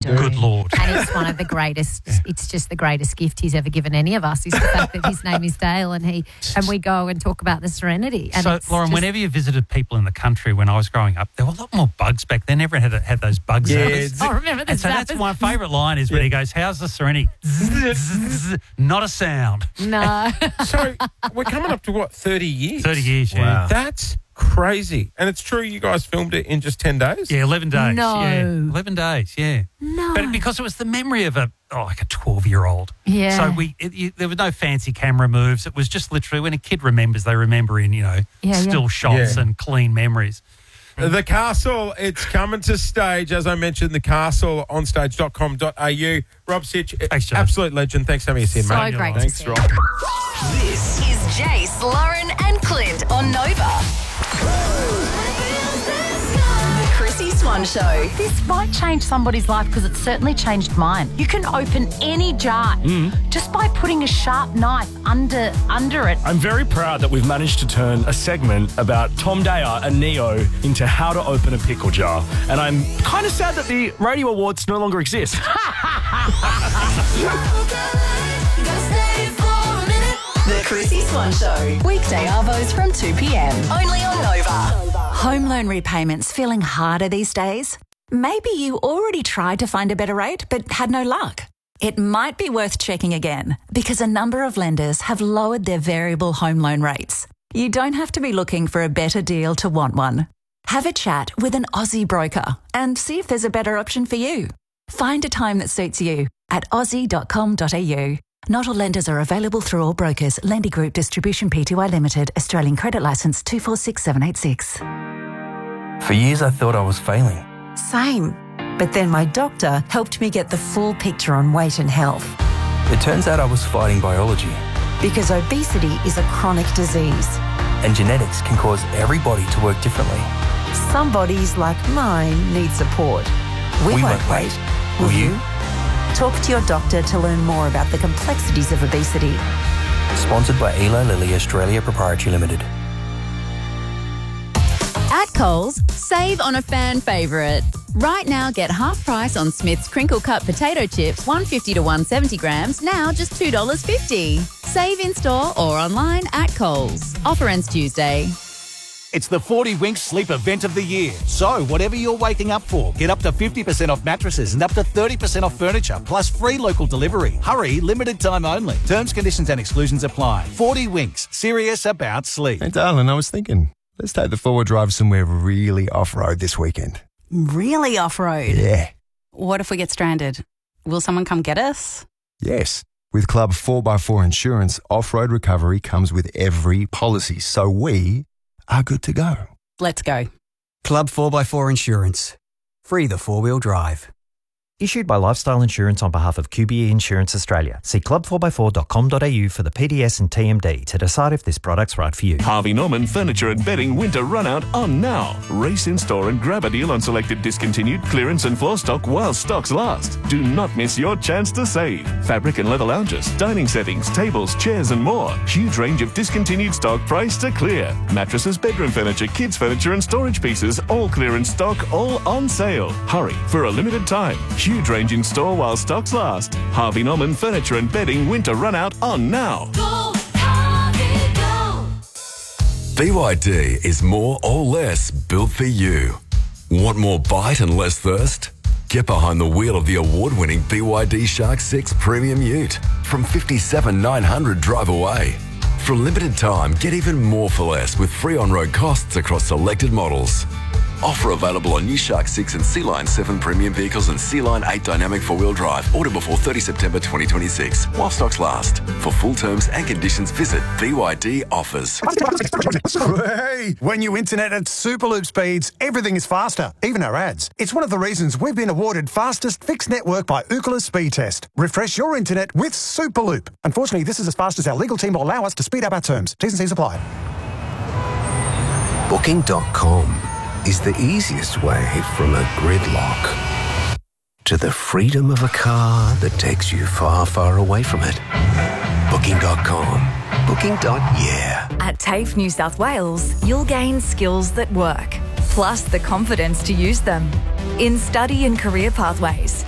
do. Good Lord. And it's one of the greatest, it's just the greatest gift he's ever given any of us is the fact that his name is Dale and we go and talk about the Serenity. And so, Lauren, whenever you visited people in the country when I was growing up, there were a lot more bugs back then. Never had those bug zappers. I remember the And so zappers. that's my favourite line is when he goes, how's the Serenity? Not a sound. No. So we're coming up to, what, 30 years? 30 years, yeah. Wow. That's crazy. And it's true you guys filmed it in just 10 days? Yeah, 11 days. No. Yeah, 11 days, yeah. No. But because it was the memory of like a 12-year-old. Yeah. So there was no fancy camera moves. It was just literally when a kid remembers, they remember in, still shots Yeah. and clean memories. The Castle, it's coming to stage. As I mentioned, the Castle onstage.com.au. Rob Sitch, Thanks, Joe. absolute legend. Thanks for having us in, So mate. great to Thanks, see Rob. This is Jace, Lauren, and Clint on Nova. The Chrissy Swan Show. This might change somebody's life because it certainly changed mine. You can open any jar just by putting a sharp knife under it. I'm very proud that we've managed to turn a segment about Tom Dyer and Neo into how to open a pickle jar. And I'm kind of sad that the Radio Awards no longer exist. The Chrissy Swan Show. Weekday arvos from 2 p.m. Only on Nova. Home loan repayments feeling harder these days? Maybe you already tried to find a better rate but had no luck. It might be worth checking again because a number of lenders have lowered their variable home loan rates. You don't have to be looking for a better deal to want one. Have a chat with an Aussie broker and see if there's a better option for you. Find a time that suits you at aussie.com.au. Not all lenders are available through all brokers. Lending Group Distribution Pty Limited, Australian Credit Licence 246786. For years I thought I was failing. Same. But then my doctor helped me get the full picture on weight and health. It turns out I was fighting biology. Because obesity is a chronic disease. And genetics can cause every body to work differently. Some bodies, like mine, need support. We won't wait. Will you? Talk to your doctor to learn more about the complexities of obesity. Sponsored by Eli Lilly Australia Proprietary Limited. At Coles, save on a fan favourite. Right now, get half price on Smith's crinkle cut potato chips, 150 to 170 grams, now just $2.50. Save in store or online at Coles. Offer ends Tuesday. It's the 40 Winks sleep event of the year. So, whatever you're waking up for, get up to 50% off mattresses and up to 30% off furniture, plus free local delivery. Hurry, limited time only. Terms, conditions and exclusions apply. 40 Winks, serious about sleep. Hey, darling, I was thinking, let's take the four-wheel drive somewhere really off-road this weekend. Really off-road? Yeah. What if we get stranded? Will someone come get us? Yes. With Club 4x4 Insurance, off-road recovery comes with every policy, so we are good to go. Let's go. Club 4x4 Insurance. Free the four-wheel drive. Issued by Lifestyle Insurance on behalf of QBE Insurance Australia. See club4x4.com.au for the PDS and TMD to decide if this product's right for you. Harvey Norman Furniture and Bedding Winter Runout on now. Race in store and grab a deal on selected discontinued clearance and floor stock while stocks last. Do not miss your chance to save. Fabric and leather lounges, dining settings, tables, chairs and more. Huge range of discontinued stock priced to clear. Mattresses, bedroom furniture, kids furniture and storage pieces, all clearance stock, all on sale. Hurry for a limited time. Huge range in store while stocks last. Harvey Norman Furniture and Bedding Winter Runout on now. Go, Harvey, go. BYD is more or less built for you. Want more bite and less thirst? Get behind the wheel of the award-winning BYD Shark 6 Premium Ute from $57,900 drive away. For a limited time, get even more for less with free on-road costs across selected models. Offer available on new Shark 6 and Sea Line 7 premium vehicles and Sea Line 8 dynamic four-wheel drive. Order before 30 September 2026 while stocks last. For full terms and conditions, visit BYD Offers. Hey, when you internet at Superloop speeds, everything is faster, even our ads. It's one of the reasons we've been awarded fastest fixed network by Ookla Speed Test. Refresh your internet with Superloop. Unfortunately, this is as fast as our legal team will allow us to speed up our terms. T's and C's apply. Booking.com is the easiest way from a gridlock to the freedom of a car that takes you far, far away from it. Booking.com. Booking.yeah. At TAFE New South Wales, you'll gain skills that work, plus the confidence to use them. In study and career pathways,